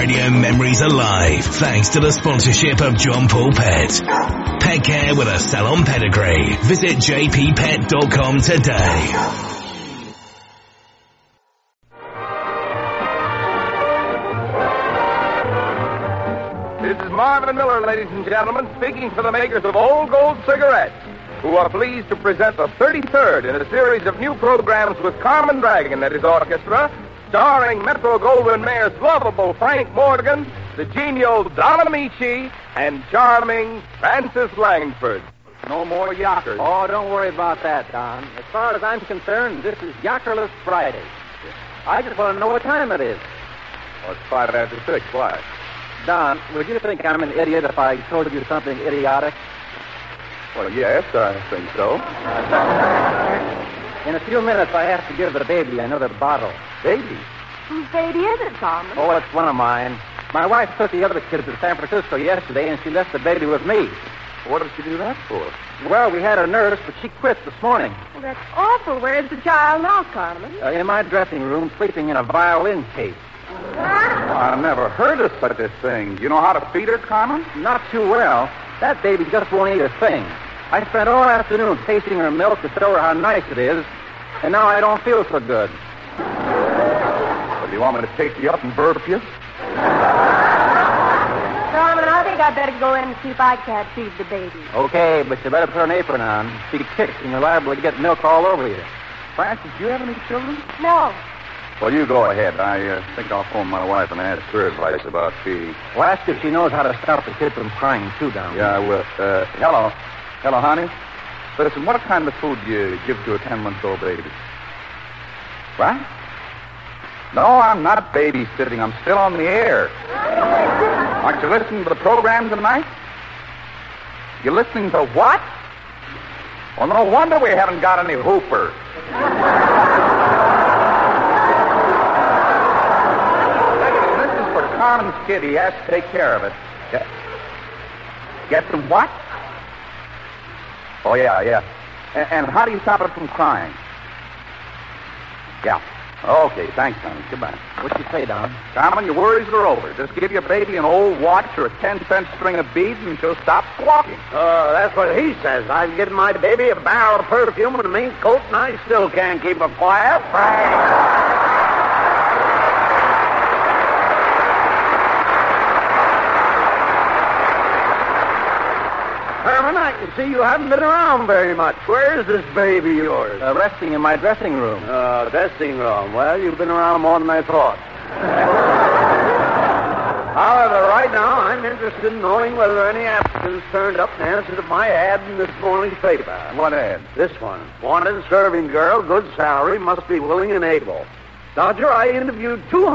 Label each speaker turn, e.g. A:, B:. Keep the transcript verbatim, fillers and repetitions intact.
A: radio memories alive thanks to the sponsorship of John Paul Pet. Pet care with a salon pedigree. Visit j p pet dot com today.
B: This is Marvin Miller, ladies and gentlemen, speaking for the makers of Old Gold cigarettes, who are pleased to present the thirty-third in a series of new programs with Carmen Dragon and his orchestra, starring Metro-Goldwyn-Mayer's lovable Frank Morgan, the genial Don Amici, and charming Francis Langford. No more yackers.
C: Oh, don't worry about that, Don. As far as I'm concerned, this is Yackerless Friday. I just want to know what time it is.
B: Well, it's five after six. Why?
C: Don, would you think I'm an idiot if I told you something idiotic?
B: Well, yes, I think so.
C: In a few minutes, I have to give the baby another bottle.
B: Baby?
D: Whose baby is it, Carmen?
C: Oh, it's one of mine. My wife took the other kids to San Francisco yesterday, and she left the baby with me.
B: What did she do that for?
C: Well, we had a nurse, but she quit this morning.
D: Well, that's awful. Where's the child now, Carmen?
C: Uh, in my dressing room, sleeping in a violin case.
B: I've never heard of such a thing. Do you know how to feed her, Carmen?
C: Not too well. That baby just won't eat a thing. I spent all afternoon tasting her milk to show her how nice it is, and now I don't feel so good.
B: Well, do you want me to take you up and burp you?
D: Carmen, I think I'd better go in and see if I can't feed the baby.
C: Okay, but you better put an apron on. She kicks and you're liable to get milk all over you.
B: Francis, do you have any children?
D: No.
B: Well, you go ahead. I uh, think I'll phone my wife and ask her advice about feeding.
C: Well, ask if she knows how to stop the kid from crying, too, down
B: Yeah, I will. Uh, hello. Hello, honey. Listen, what kind of food do you give to a ten-month-old baby? What? No, I'm not babysitting. I'm still on the air. Aren't you listening to the program tonight? You listening to what? Well, no wonder we haven't got any hoopers. This is for Carmen's kid. He has to take care of it. Get, get some what? Oh, yeah, yeah. And, and how do you stop it from crying? Yeah. Okay, thanks, honey. Goodbye.
C: What'd you say, Don?
B: Carmen, your worries are over. Just give your baby an old watch or a ten-cent string of beads and she'll stop squawking.
E: Oh, that's what he says. I've given my baby a barrel of perfume and a mink coat, and I still can't keep her quiet. Herman, I can see you haven't been around very much. Where is this baby of yours?
C: Uh, resting in my dressing room.
E: Uh, dressing room. Well, you've been around more than I thought. However, right now, I'm interested in knowing whether any applicants turned up in answer to my ad in this morning's paper.
B: What ad?
E: This one. Wanted serving girl, good salary, must be willing and able. Dodger, I interviewed two